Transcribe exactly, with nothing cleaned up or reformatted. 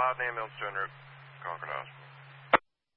five, the ambulance to en route. Concord Hospital.